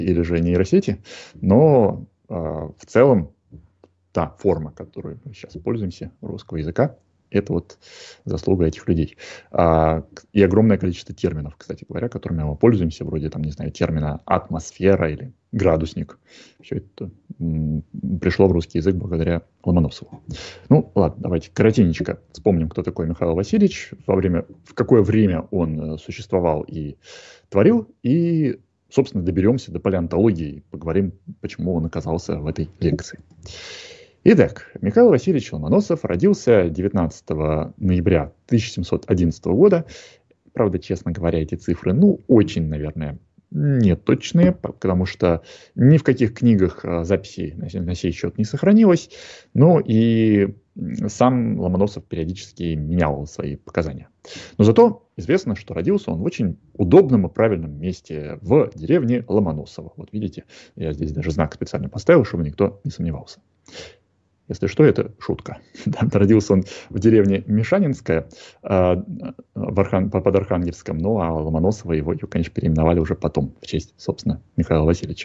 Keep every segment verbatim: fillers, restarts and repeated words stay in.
или же нейросети, но э, в целом та форма, которой мы сейчас пользуемся, русского языка, это вот заслуга этих людей. А, и огромное количество терминов, кстати говоря, которыми мы пользуемся, вроде, там, не знаю, термина атмосфера или градусник. Все это м, пришло в русский язык благодаря Ломоносову. Ну, ладно, давайте коротенечко вспомним, кто такой Михаил Васильевич, во время, в какое время он существовал и творил, и, собственно, доберемся до палеонтологии и поговорим, почему он оказался в этой лекции. Итак, Михаил Васильевич Ломоносов родился девятнадцатого ноября тысяча семьсот одиннадцатого года. Правда, честно говоря, эти цифры, ну, очень, наверное, не точные, потому что ни в каких книгах записей на сей счет не сохранилось. Но и сам Ломоносов периодически менял свои показания. Но зато известно, что родился он в очень удобном и правильном месте в деревне Ломоносово. Вот видите, я здесь даже знак специально поставил, чтобы никто не сомневался. Если что, это шутка. Родился он в деревне Мишанинская э, в Архан, под Архангельском, ну а Ломоносова его, ее, конечно, переименовали уже потом, в честь, собственно, Михаила Васильевича.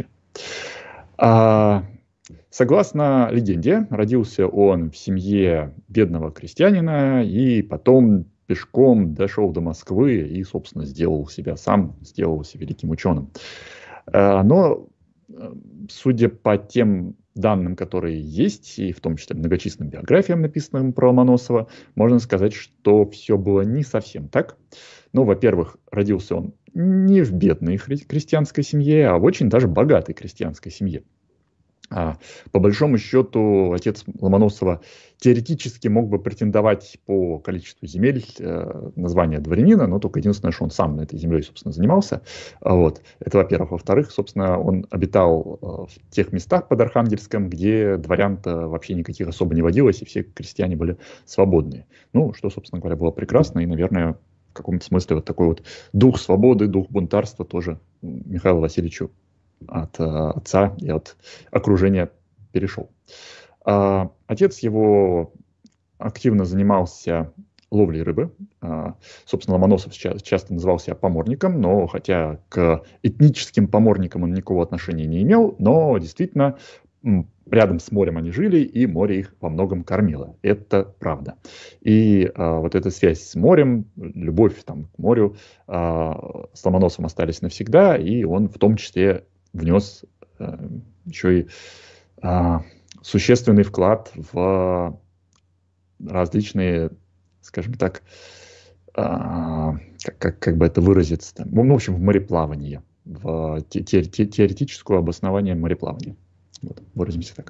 А, согласно легенде, родился он в семье бедного крестьянина и потом пешком дошел до Москвы и, собственно, сделал себя сам, сделался великим ученым. А, но, судя по тем данным, которые есть, и в том числе многочисленным биографиям, написанным про Ломоносова, можно сказать, что все было не совсем так. Ну, во-первых, родился он не в бедной крестьянской семье, а в очень даже богатой крестьянской семье. А, по большому счету, отец Ломоносова теоретически мог бы претендовать по количеству земель э, на звание дворянина, но только единственное, что он сам на этой землей, собственно, занимался. Вот. Это, во-первых. Во-вторых, собственно, он обитал э, в тех местах под Архангельском, где дворян-то вообще никаких особо не водилось, и все крестьяне были свободные. Ну, что, собственно говоря, было прекрасно, и, наверное, в каком-то смысле вот такой вот дух свободы, дух бунтарства тоже Михаилу Васильевичу от uh, отца и от окружения перешел. Uh, отец его активно занимался ловлей рыбы. Uh, собственно, Ломоносов ча- часто называл себя поморником, но хотя к этническим поморникам он никакого отношения не имел, но действительно м, рядом с морем они жили, и море их во многом кормило. Это правда. И uh, вот эта связь с морем, любовь там, к морю uh, с Ломоносовым остались навсегда, и он в том числе внес э, еще и э, существенный вклад в различные, скажем так, э, как, как, как бы это выразиться, там, ну, в общем, в мореплавание, в те, те, те, теоретическое обоснование мореплавания. Вот, выразимся так.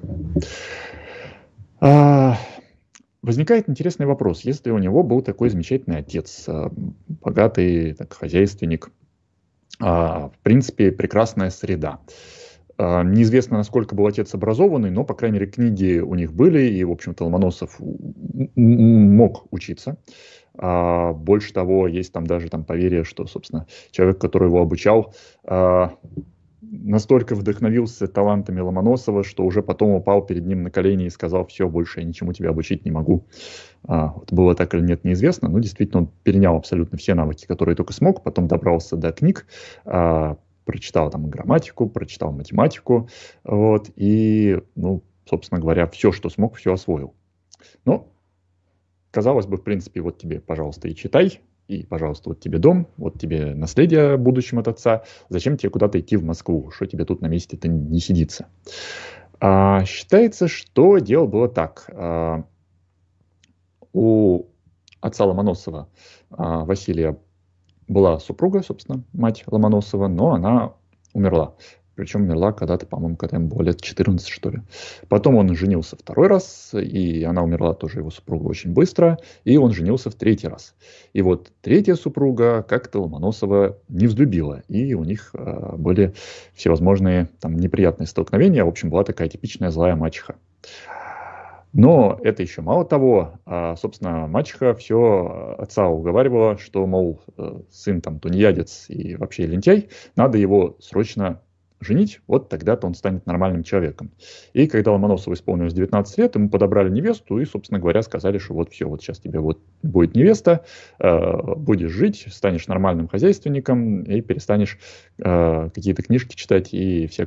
А, возникает интересный вопрос. Если у него был такой замечательный отец, богатый так, хозяйственник, в принципе, прекрасная среда. Неизвестно, насколько был отец образованный, но, по крайней мере, книги у них были, и, в общем-то, Ломоносов мог учиться. Больше того, есть там даже там поверье, что, собственно, человек, который его обучал, настолько вдохновился талантами Ломоносова, что уже потом упал перед ним на колени и сказал: все, больше я ничему тебя обучить не могу. А, вот было так или нет, неизвестно, но действительно он перенял абсолютно все навыки, которые только смог, потом добрался до книг, а, прочитал там грамматику, прочитал математику, вот, и, ну, собственно говоря, все, что смог, все освоил. Ну, казалось бы, в принципе, вот тебе, пожалуйста, и читай, и, пожалуйста, вот тебе дом, вот тебе наследие будущим от отца. Зачем тебе куда-то идти в Москву? Что тебе тут на месте-то не сидится? А, считается, что дело было так. А, у отца Ломоносова, а, Василия, была супруга, собственно, мать Ломоносова, но она умерла. Причем умерла когда-то, по-моему, когда ему было лет четырнадцать, что ли. Потом он женился второй раз, и она умерла тоже, его супруга, очень быстро, и он женился в третий раз. И вот третья супруга как-то Ломоносова не взлюбила, и у них э, были всевозможные там неприятные столкновения. В общем, была такая типичная злая мачеха. Но это еще мало того, а, собственно, мачеха все отца уговаривала, что, мол, сын там тунеядец и вообще лентяй, надо его срочно женить, вот тогда-то он станет нормальным человеком. И когда Ломоносову исполнилось девятнадцать лет, ему подобрали невесту и, собственно говоря, сказали, что вот все, вот сейчас тебе вот будет невеста, э, будешь жить, станешь нормальным хозяйственником и перестанешь э, какие-то книжки читать и всякую